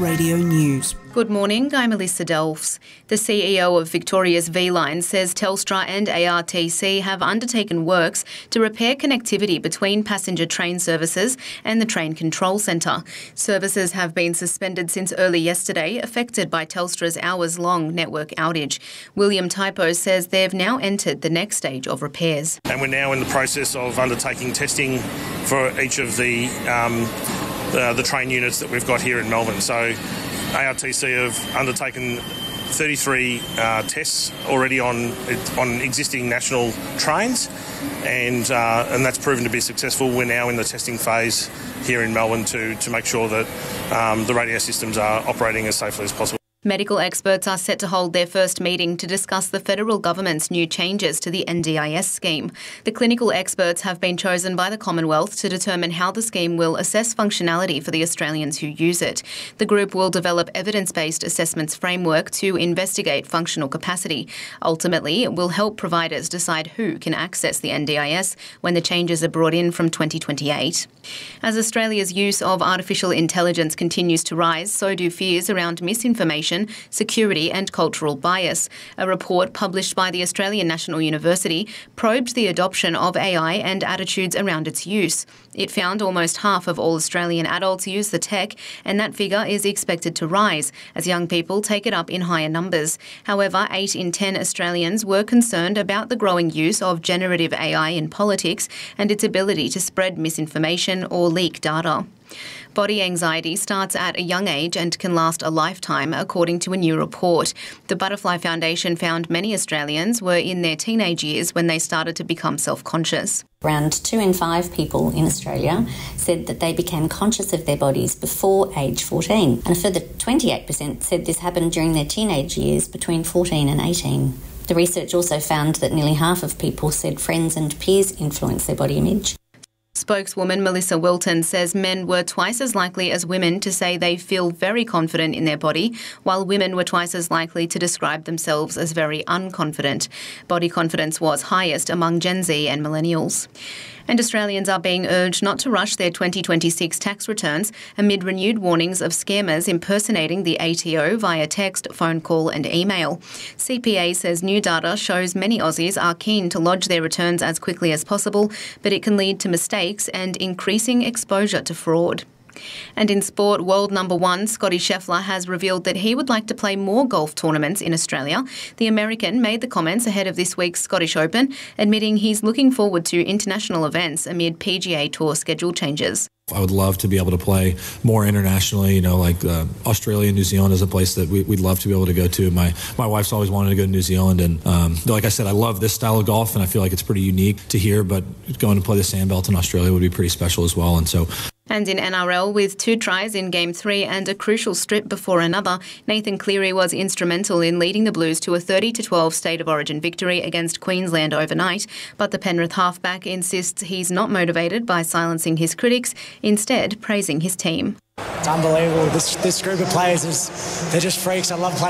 Radio News. Good morning, I'm Melissa Delfs. The CEO of Victoria's V-Line says Telstra and ARTC have undertaken works to repair connectivity between passenger train services and the train control centre. Services have been suspended since early yesterday, affected by Telstra's hours-long network outage. William Typo says they've now entered the next stage of repairs. And we're now in the process of undertaking testing for each of the train units that we've got here in Melbourne. So ARTC have undertaken 33 tests already on existing national trains, and that's proven to be successful. We're now in the testing phase here in Melbourne to make sure that the radio systems are operating as safely as possible. Medical experts are set to hold their first meeting to discuss the federal government's new changes to the NDIS scheme. The clinical experts have been chosen by the Commonwealth to determine how the scheme will assess functionality for the Australians who use it. The group will develop evidence-based assessments framework to investigate functional capacity. Ultimately, it will help providers decide who can access the NDIS when the changes are brought in from 2028. As Australia's use of artificial intelligence continues to rise, so do fears around misinformation, security and cultural bias. A report published by the Australian National University probed the adoption of AI and attitudes around its use. It found almost half of all Australian adults use the tech, and that figure is expected to rise as young people take it up in higher numbers. However, 8 in 10 Australians were concerned about the growing use of generative AI in politics and its ability to spread misinformation or leak data. Body anxiety starts at a young age and can last a lifetime, according to a new report. The Butterfly Foundation found many Australians were in their teenage years when they started to become self-conscious. Around 2 in 5 people in Australia said that they became conscious of their bodies before age 14, and a further 28% said this happened during their teenage years between 14 and 18. The research also found that nearly half of people said friends and peers influence their body image. Spokeswoman Melissa Wilton says men were twice as likely as women to say they feel very confident in their body, while women were twice as likely to describe themselves as very unconfident. Body confidence was highest among Gen Z and millennials. And Australians are being urged not to rush their 2026 tax returns amid renewed warnings of scammers impersonating the ATO via text, phone call and email. CPA says new data shows many Aussies are keen to lodge their returns as quickly as possible, but it can lead to mistakes and increasing exposure to fraud. And in sport, world number 1 Scottie Scheffler has revealed that he would like to play more golf tournaments in Australia. The American made the comments ahead of this week's Scottish Open, admitting he's looking forward to international events amid PGA Tour schedule changes. I would love to be able to play more internationally, like Australia, New Zealand is a place that we'd love to be able to go to. My wife's always wanted to go to New Zealand, and like I said, I love this style of golf, and I feel like it's pretty unique to here, but going to play the Sandbelt in Australia would be pretty special as well. And in NRL, with 2 tries in Game 3 and a crucial strip before another, Nathan Cleary was instrumental in leading the Blues to a 30-12 State of Origin victory against Queensland overnight. But the Penrith halfback insists he's not motivated by silencing his critics, instead praising his team. It's unbelievable. This group of players, they're just freaks. I love playing